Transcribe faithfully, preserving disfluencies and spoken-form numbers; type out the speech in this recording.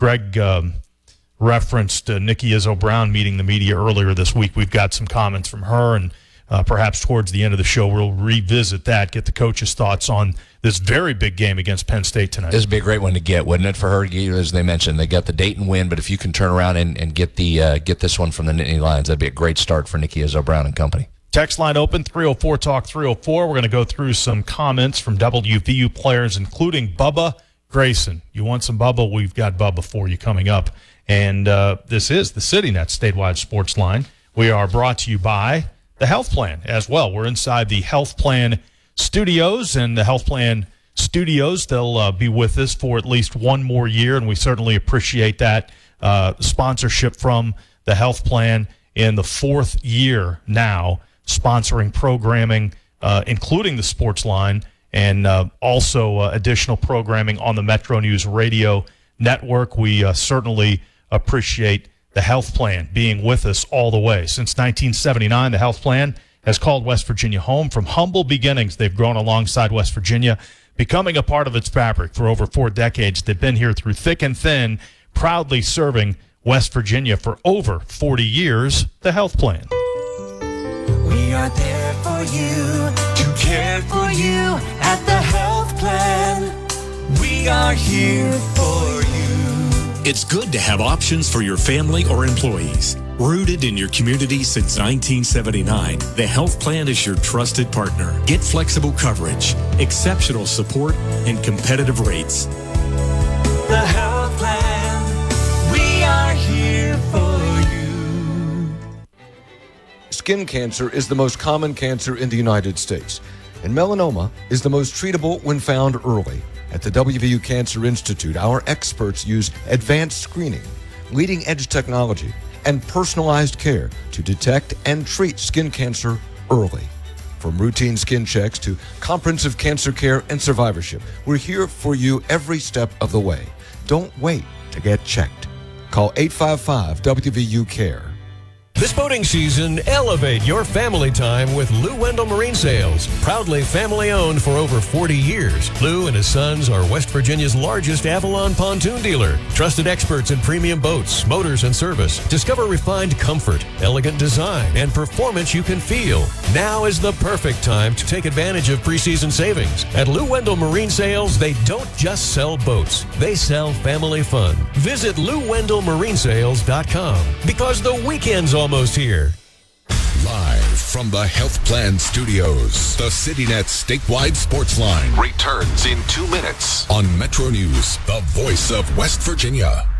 Greg um, referenced uh, Nikki Izzo-Brown meeting the media earlier this week. We've got some comments from her, and uh, perhaps towards the end of the show we'll revisit that, get the coach's thoughts on this very big game against Penn State tonight. This would be a great one to get, wouldn't it, for her? As they mentioned, they got the Dayton win, but if you can turn around and, and get the uh, get this one from the Nittany Lions, that'd be a great start for Nikki Izzo-Brown and company. Text line open, three oh four talk three oh four. We're going to go through some comments from W V U players, including Bubba Grayson. You want some Bubba? We've got Bubba for you coming up. And uh, this is the CityNet statewide sports line. We are brought to you by the Health Plan as well. We're inside the Health Plan studios, and the Health Plan studios, they'll uh, be with us for at least one more year, and we certainly appreciate that uh, sponsorship from the Health Plan in the fourth year now, sponsoring programming, uh, including the sports line, and uh, also uh, additional programming on the Metro News Radio Network. We uh, certainly appreciate the Health Plan being with us all the way. Since nineteen seventy-nine, the Health Plan has called West Virginia home. From humble beginnings, they've grown alongside West Virginia, becoming a part of its fabric for over four decades. They've been here through thick and thin, proudly serving West Virginia for over forty years. The Health Plan. We are there for you, to care for you at the Health Plan. We are here for you. It's good to have options for your family or employees. Rooted in your community since nineteen seventy-nine, the Health Plan is your trusted partner. Get flexible coverage, exceptional support, and competitive rates. The Health Plan, we are here for you. Skin cancer is the most common cancer in the United States, and melanoma is the most treatable when found early. At the W V U Cancer Institute, our experts use advanced screening, leading-edge technology, and personalized care to detect and treat skin cancer early. From routine skin checks to comprehensive cancer care and survivorship, we're here for you every step of the way. Don't wait to get checked. Call eight five five W V U CARE. This boating season, elevate your family time with Lou Wendell Marine Sales. Proudly family-owned for over forty years, Lou and his sons are West Virginia's largest Avalon pontoon dealer. Trusted experts in premium boats, motors, and service. Discover refined comfort, elegant design, and performance you can feel. Now is the perfect time to take advantage of preseason savings. At Lou Wendell Marine Sales, they don't just sell boats. They sell family fun. Visit Lou Wendell Marine Sales dot com because the weekend's almost here. Live from the Health Plan Studios, the CityNet statewide sports line returns in two minutes on Metro News, the voice of West Virginia.